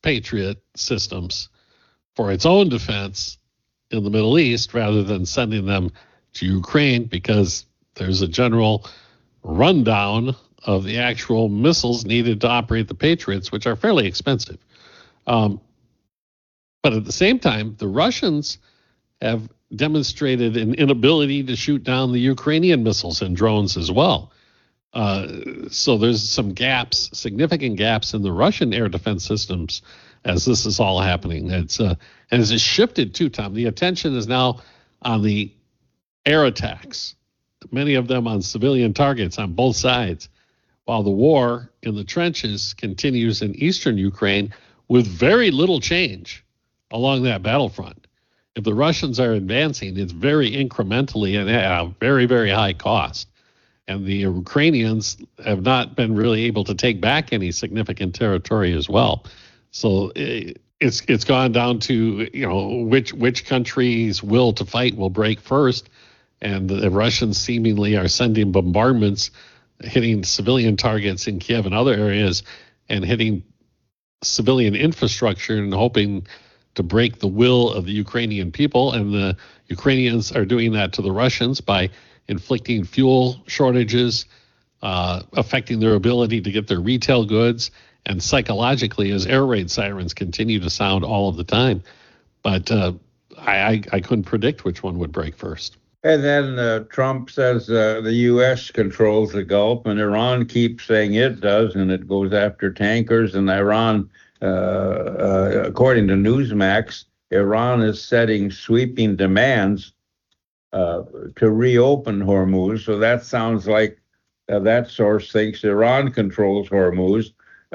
Patriot systems for its own defense in the Middle East rather than sending them to Ukraine, because there's a general rundown of the actual missiles needed to operate the Patriots, which are fairly expensive. But at the same time, the Russians have demonstrated an inability to shoot down the Ukrainian missiles and drones as well. So there's some gaps, significant gaps in the Russian air defense systems as this is all happening. And as it's shifted too, Tom, the attention is now on the air attacks, many of them on civilian targets on both sides, while the war in the trenches continues in eastern Ukraine with very little change along that battlefront. If the Russians are advancing, it's very incrementally and at a very, very high cost. And the Ukrainians have not been really able to take back any significant territory as well. So it's gone down to, which country's will to fight will break first. And the Russians seemingly are sending bombardments, hitting civilian targets in Kiev and other areas, and hitting civilian infrastructure and hoping to break the will of the Ukrainian people. And the Ukrainians are doing that to the Russians by inflicting fuel shortages, affecting their ability to get their retail goods, and psychologically as air raid sirens continue to sound all of the time. But I couldn't predict which one would break first. And then Trump says the U.S. controls the Gulf, and Iran keeps saying it does, and it goes after tankers. And Iran, according to Newsmax, Iran is setting sweeping demands to reopen Hormuz. So that sounds like that source thinks Iran controls Hormuz.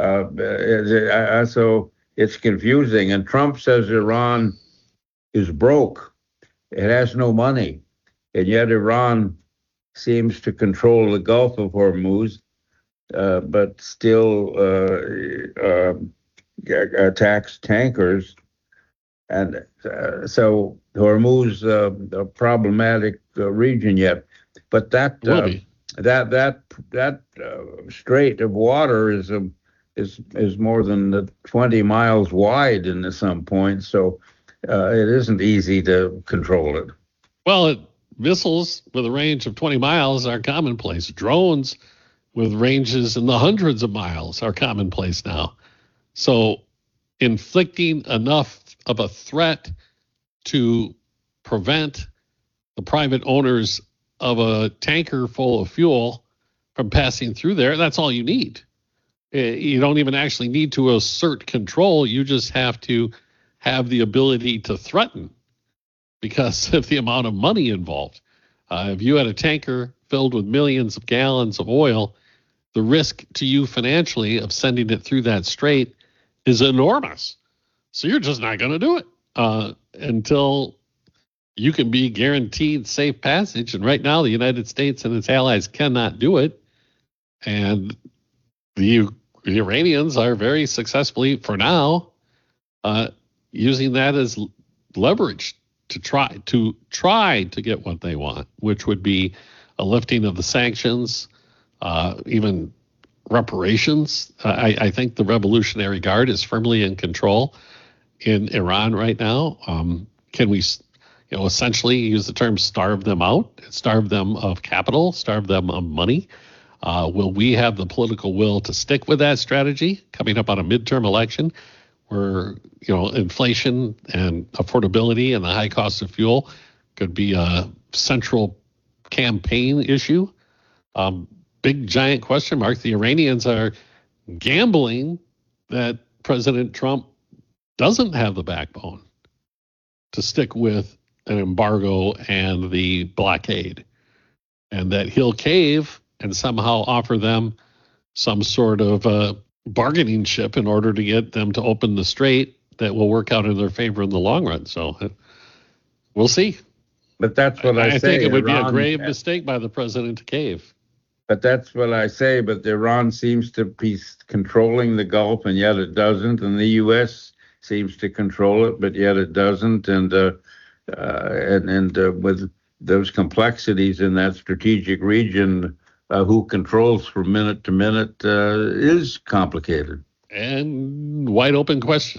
So it's confusing. And Trump says Iran is broke. It has no money. And yet Iran seems to control the Gulf of Hormuz, but still attacks tankers. And so Hormuz, a problematic region yet. But that strait of water is more than 20 miles wide in some points. So it isn't easy to control it. Well, missiles with a range of 20 miles are commonplace. Drones with ranges in the hundreds of miles are commonplace now. So inflicting enough of a threat to prevent the private owners of a tanker full of fuel from passing through there, that's all you need. You don't even actually need to assert control. You just have to have the ability to threaten, because of the amount of money involved. If you had a tanker filled with millions of gallons of oil, the risk to you financially of sending it through that strait is enormous. So you're just not going to do it until you can be guaranteed safe passage. And right now, the United States and its allies cannot do it. And the Iranians are very successfully, for now, using that as leverage to try to get what they want, which would be a lifting of the sanctions, even reparations. I think the Revolutionary Guard is firmly in control in Iran right now. Can we, essentially use the term starve them out, starve them of capital, starve them of money? Will we have the political will to stick with that strategy coming up on a midterm election, where inflation and affordability and the high cost of fuel could be a central campaign issue? Big giant question mark. The Iranians are gambling that President Trump doesn't have the backbone to stick with an embargo and the blockade, and that he'll cave and somehow offer them some sort of bargaining chip in order to get them to open the strait that will work out in their favor in the long run. So we'll see. But that's what I say. I think it would be a grave mistake by the president to cave. But that's what I say. But Iran seems to be controlling the Gulf, and yet it doesn't. And the U.S. seems to control it, but yet it doesn't. And with those complexities in that strategic region, who controls from minute to minute is complicated. And wide open question.